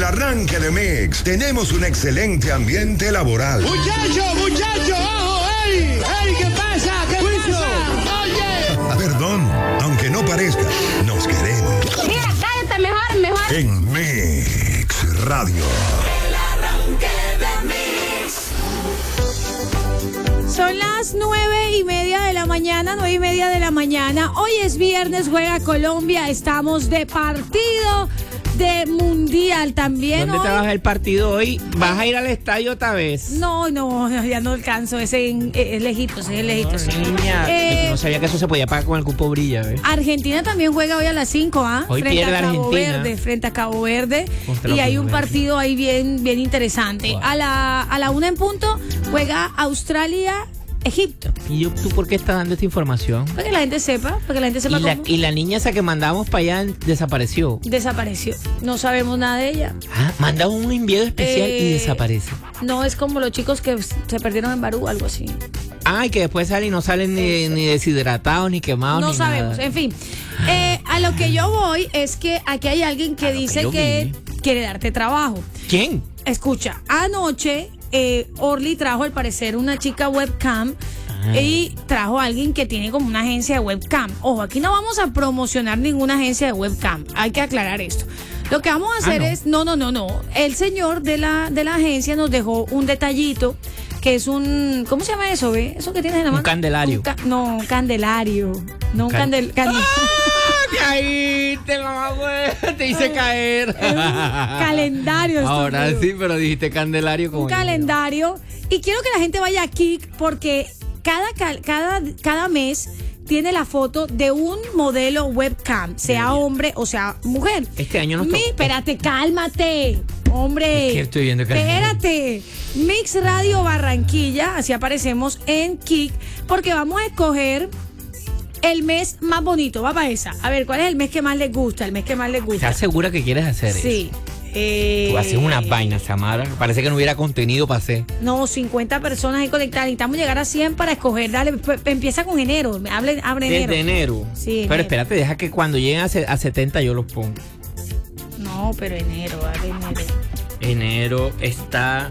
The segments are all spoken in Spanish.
arranque de Mix, tenemos un excelente ambiente laboral. Muchacho, ojo, ¡ey! ¿Qué pasa? ¿Qué pasa? Oye. Perdón, aunque no parezca, nos queremos. Mira, cállate mejor. En Mix Radio. El arranque de Mix. Son las 9:30 de la mañana, 9:30 de la mañana. Hoy es viernes, juega Colombia, estamos de partido de mundial también. ¿Dónde hoy te vas el partido hoy? ¿Vas a ir al estadio otra vez? No, ya no alcanzo, es lejitos. Niña, no sabía que eso se podía pagar con el cupo brilla, ¿ves? Argentina también juega hoy a las 5, Hoy frente pierde a Cabo Argentina. Verde, frente a Cabo Verde. Contra Y hay Cabo un Verde. partido ahí bien interesante. Wow. A la 1 en punto juega Australia-Egipto. ¿Y tú por qué estás dando esta información? Para que la gente sepa, cómo Y la niña esa que mandábamos para allá desapareció. desapareció. No sabemos nada de ella. Ah, mandamos un envío especial y desaparece. No es como los chicos que se perdieron en Barú, algo así. Ay, que después salen y no salen ni deshidratados, ni quemados, No ni sabemos, nada. en fin. A lo que yo voy es que aquí hay alguien que dice yo que vi. quiere darte trabajo. ¿Quién? Escucha, anoche Orly trajo al parecer una chica webcam y trajo a alguien que tiene como una agencia de webcam. Ojo, aquí no vamos a promocionar ninguna agencia de webcam, hay que aclarar esto. Lo que vamos a hacer es, no. El señor de la agencia nos dejó un detallito que es un, ¿cómo se llama eso, ve? Eso que tienes en la mano. Un candelario. Un candelario. No, un candelario. Caíste, mamá, güey. Te hice caer. Es un calendario. Ahora estúpido. sí, pero dijiste candelario como Un calendario. Y quiero que la gente vaya a Kik porque cada mes tiene la foto de un modelo webcam, sea hombre o sea mujer. Este año nos tocó. Espérate, cálmate. Hombre. Es que estoy viendo que- Espérate. Mix Radio Barranquilla, así aparecemos en Kik, porque vamos a escoger el mes más bonito. Va para esa. A ver, ¿cuál es el mes que más les gusta? El mes que más les gusta. ¿Estás segura que quieres hacer eso? Sí. Tú haces unas vainas, Samara. Parece que no hubiera contenido para hacer. No, 50 personas ahí conectadas. Necesitamos llegar a 100 para escoger. Dale, empieza con enero. Abre enero. Desde enero. Sí, Pero enero. espérate, deja que cuando lleguen a 70 yo los pongo. No, pero enero, abre enero. Enero está...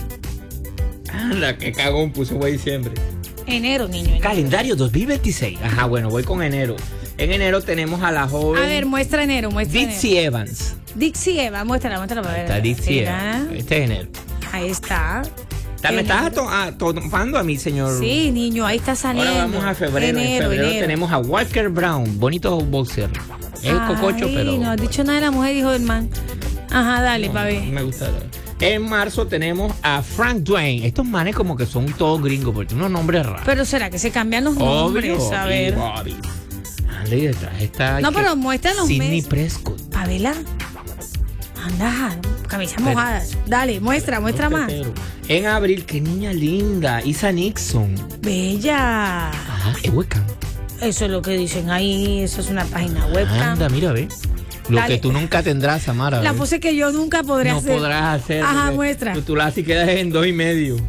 La que cagón puso güey diciembre. Enero, niño. Enero. Calendario 2026. Ajá, bueno, voy con enero. En enero tenemos a la joven A ver, muestra enero, Dixie Evans. Dixie Eva, muéstrala para ver. Está Dixie Mira, Evans. Este es enero. ahí está. ¿Me estás Enero. tomando a mí, señor? Sí, niño, ahí está saliendo. Ahora vamos a febrero. Enero, En febrero enero. tenemos a Walker Brown. Bonito boxer. Es cococho, Ay, pero... no has dicho nada de la mujer, dijo el man. Ajá, dale, No, pa' ver. me gusta. En marzo tenemos a Frank Dwayne. Estos manes como que son todos gringos, porque tienen unos nombres raros. Pero será que se cambian los nombres, Obvio. a ver. Y Bobby. Ahí detrás está... No, pero muestra los Sidney meses. Prescott. Pavela. Anda, camisas mojadas. Dale, muestra más. En abril, qué niña linda. Isa Nixon. Bella. Ajá, es webcam. Eso es lo que dicen ahí. Eso es una página webcam. Anda, mira, ve. Lo Dale. que tú nunca tendrás, Samara. La ve. pose que yo nunca podré no hacer. podrás hacer. Ajá, porque muestra. Tú la haces y quedas en 2.5.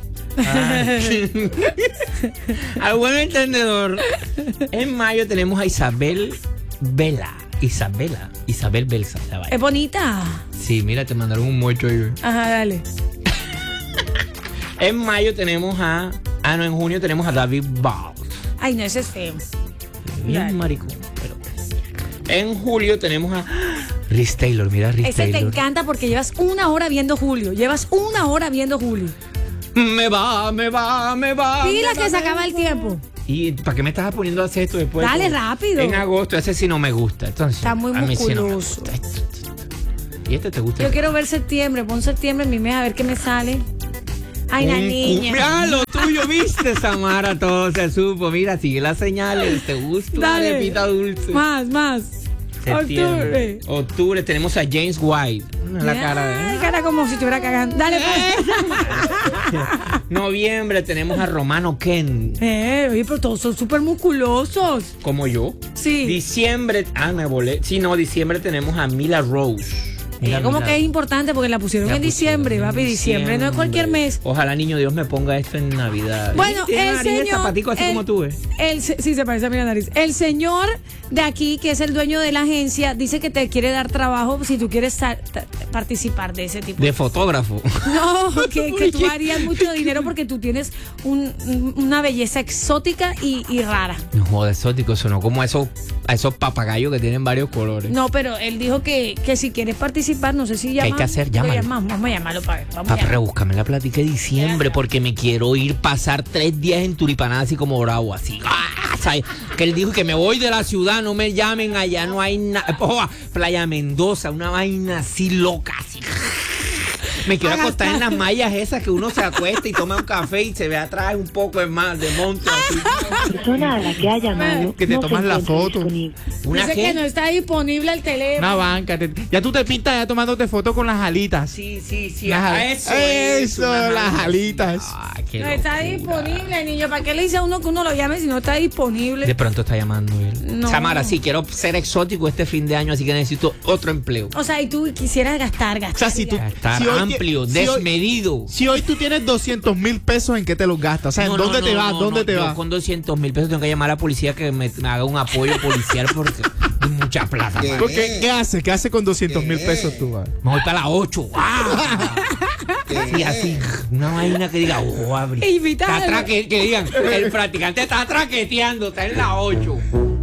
Al buen entendedor. En mayo tenemos a Isabel Belsa. La vaina. Es bonita. Sí, mira, te mandaron un muerto ahí. Ajá, dale. En mayo tenemos a... no, en junio tenemos a David Ball. Ay, no, ese es feo. Bien Dale. maricón, pero... En julio tenemos a Rhys Taylor, mira Rhys Ese te Taylor. encanta porque llevas una hora viendo Julio. Me va. Pila que se acaba el tiempo. ¿Y para qué me estás poniendo a hacer esto después? Dale, rápido. En agosto, ese sí no me gusta. Entonces, Está muy a mí sí no me musculoso. gusta. ¿Y este te gusta? Yo quiero ver septiembre. Pon septiembre en mi mes a ver qué me sale. Ay, la niña. Mira lo tuyo, viste, Samara, todo se supo. Mira, sigue las señales, te gusta una Dale. arepita dulce. Más. Septiembre. Octubre tenemos a James White. La cara Ay, cara como si estuviera cagando. Dale, pues. Noviembre tenemos a Romano Ken, Oye, pero todos son súper musculosos. como yo. Sí. Diciembre, me volé. Sí, no, diciembre tenemos a Mila Rose. Mira, como mira. que es importante porque la pusieron La en diciembre, pusieron en papi. Diciembre no es cualquier mes. Ojalá, niño Dios, me ponga esto en Navidad. Bueno, Tiene el nariz de señor. zapatico así como tú ves. Sí, se parece a mi nariz. El señor de aquí, que es el dueño de la agencia, dice que te quiere dar trabajo si tú quieres participar de ese tipo. De fotógrafo. No, que tú harías mucho dinero porque tú tienes una belleza exótica y rara. No joder, exótico, sonó como a esos papagayos que tienen varios colores. No, pero él dijo que si quieres participar, no sé si ¿Qué hay que hacer? Llámalo. Vamos a llamarlo para ver. Vamos a Papi, llamarlo. rebúscame la plática de diciembre porque me quiero ir pasar 3 días en Turipaná así como bravo, así. ¡Ah! ¿Sabes? Que él dijo que me voy de la ciudad, no me llamen allá, no hay nada. Playa Mendoza, una vaina así loca, así. Me quiero acostar en las mallas esas que uno se acuesta y toma un café y se ve atrás un poco de monte así. La persona a la que ha llamado Que te no tomas se la encuentra foto. disponible. ¿Una Dice qué? que no está disponible el teléfono. Una banca. Ya tú te pintas ya tomándote fotos con las alitas. Sí. Eso, una las vaina alitas. así. Ay, qué No está locura. disponible, niño. ¿Para qué le dice a uno que uno lo llame si no está disponible? De pronto está llamando él. No. Samara, sí, quiero ser exótico este fin de año, así que necesito otro empleo. O sea, y tú quisieras gastar. O sea, si tú. Estar si hoy amplio, si hoy- desmedido. Si hoy tú tienes 200,000 pesos, ¿en qué te los gastas? O sea, ¿en dónde te vas? ¿Dónde te yo vas? con 200,000 pesos tengo que llamar a la policía que me haga un apoyo policial porque hay mucha plata. ¿Qué? Porque, ¿qué haces? ¿Qué haces con 200,000 pesos tú? Man? Me voy para la 8. Sí, así, una vaina que diga, abre. Invitar. Que digan, el practicante está traqueteando, está en la 8.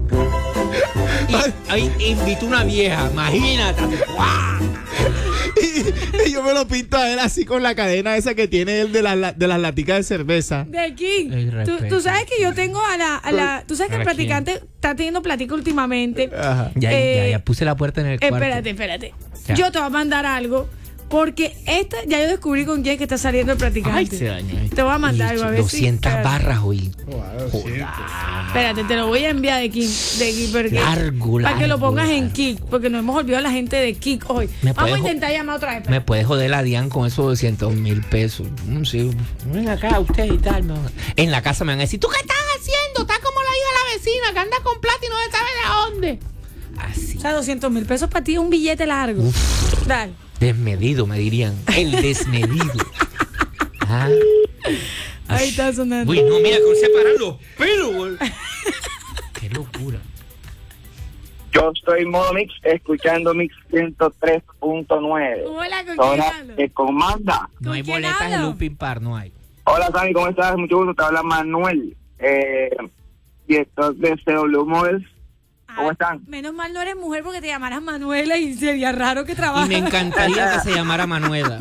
Y ahí invito una vieja, imagínate. ¡Guau! Y yo me lo pinto a él así con la cadena esa que tiene él de las laticas de cerveza. De King. El Tú respeto. sabes que yo tengo a la. Tú sabes que el ¿Para quién? practicante está teniendo platica últimamente. Ajá. Ya puse la puerta en el cuarto. Espérate. Ya. Yo te voy a mandar algo. Porque ya yo descubrí con quién es que está saliendo el practicante. Ay, se dañó. Te voy a mandar algo a ver 200 si. barras hoy. Espérate, te lo voy a enviar de Kik, porque Largo, para que lo largo, pongas en largo. Kik, porque nos hemos olvidado a la gente de Kik hoy. ¿Me Vamos a puedes intentar llamar otra vez. Me puede joder la Dian con esos 200,000 pesos. Sí, ven acá usted y tal. En la casa me van a decir, ¿tú qué estás haciendo? Estás como la hija de la vecina que anda con plata y no sabe de dónde. Así. O sea, 200,000 pesos para ti es un billete largo. Dale. Desmedido, me dirían. El desmedido. Ah. Ahí está sonando. Uy, no, mira, cómo se paran los pelos, güey. Qué locura. Yo estoy en modo mix, escuchando mix 103.9. Hola, ¿con quién Zona hablo? que comanda. No hay quién boletas de hablo? Looping Par, no hay. Hola, Sammy, ¿cómo estás? Mucho gusto, te habla Manuel, director de CW Models. ¿Cómo están? Menos mal no eres mujer porque te llamaras Manuela y sería raro que Y trabajes. me encantaría que se llamara Manuela.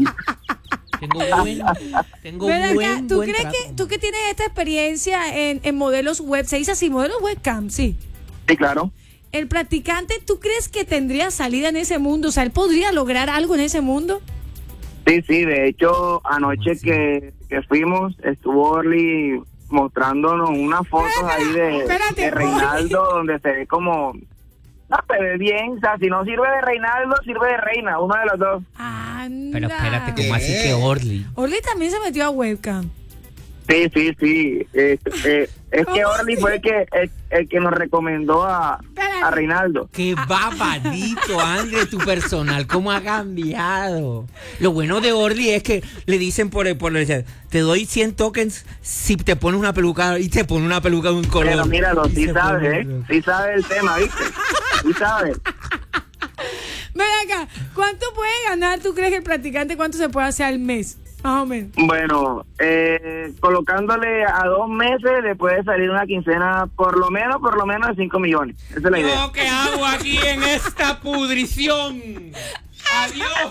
Tengo Ven acá, buen ¿tú crees trato. que tú que tienes esta experiencia en modelos web, se dice así, modelos webcam, sí? Sí, claro. El practicante, ¿tú crees que tendría salida en ese mundo? O sea, ¿él podría lograr algo en ese mundo? Sí, de hecho, anoche que fuimos, estuvo Orly mostrándonos unas fotos ahí Espérate, de Reinaldo, donde se ve como... No, se ve bien, o sea, si no sirve de Reinaldo, sirve de Reina, uno de los dos. Anda. Pero espérate, ¿cómo así que Orly? Orly también se metió a webcam. Sí. Es que Orly fue el que nos recomendó a Reinaldo. Qué babadito, André, tu personal, cómo ha cambiado. Lo bueno de Orly es que le dicen por el te doy 100 tokens si te pones una peluca y te pone una peluca de un color. Pero míralo, Y sí se sabe, pone- sí sabe el tema, ¿viste? Sí sabe. Ven acá, ¿cuánto puede ganar, tú crees, el practicante? ¿Cuánto se puede hacer al mes? Más o menos. Bueno, colocándole a 2 meses le puede salir una quincena por lo menos de 5 millones. Esa es la idea. ¿Yo qué hago aquí en esta pudrición? Adiós.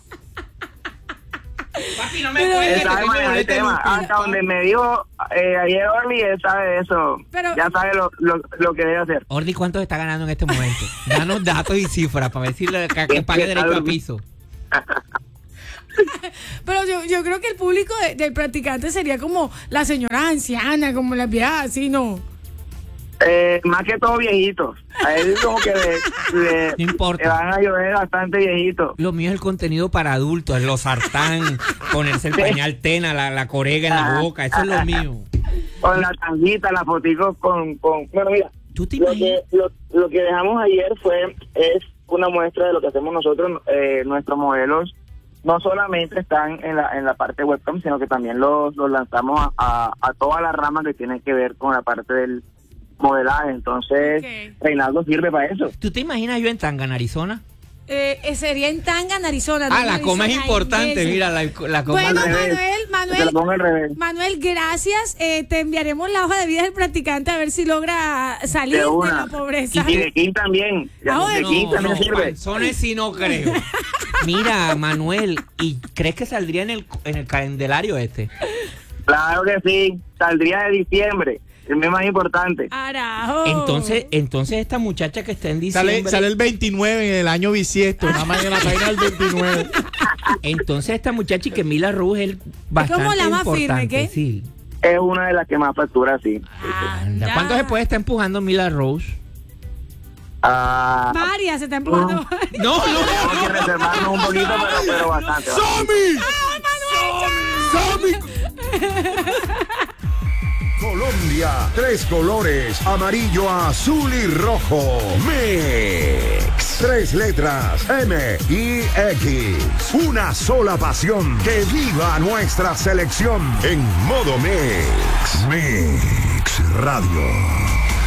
Papi, no me Pero- cuentes Él que sabe tengo manejar el boleta de tema. Looping Hasta Par. donde me dijo ayer Orly, él sabe eso. Pero- Ya sabe lo que debe hacer. Orly, ¿cuánto está ganando en este momento? Danos datos y cifras para decirle que pague derecho a piso. Pero yo creo que el público del practicante sería como la señora anciana, como las viejas, así, ¿no? Más que todo viejitos. A él como que No importa. le van a llover bastante viejitos. Lo mío es el contenido para adultos, los sartán, ponerse el pañal tena, la corega en la boca, eso es lo mío. Con la tanguita, la fotico con... Bueno, mira, ¿Tú te lo imaginas? que dejamos ayer es una muestra de lo que hacemos nosotros. Nuestros modelos no solamente están en la parte webcam, sino que también los lanzamos a todas las ramas que tienen que ver con la parte del modelaje. Entonces, Reinaldo sirve para eso. ¿Tú te imaginas yo en Tangan, Arizona? Sería en Tangan, Arizona. La coma es importante, mira, la coma. Bueno, Te lo pongo al revés. Manuel, gracias. Te enviaremos la hoja de vida del practicante a ver si logra salir de la pobreza. Y de King también. De King también sirve. Panzones sí no creo. Mira, Manuel, ¿y crees que saldría en el calendario este? Claro que sí, saldría de diciembre. El mes más importante. Arajo. Entonces esta muchacha que está en diciembre... Sale el 29 en el año bisiesto, nada más en la página del 29. Entonces esta muchacha y que Mila Rouge es bastante como la más importante, firme, ¿qué? Sí. Es una de las que más factura, sí. Anda, ¿cuánto se puede estar empujando Mila Rouge? María se está empujando. No. Tenemos que reservarnos un poquito, pero bastante. ¡Sammy! Colombia, 3 colores, amarillo, azul y rojo. Mix, 3 letras, M y X. Una sola pasión, que viva nuestra selección en modo Mix. Mix Radio.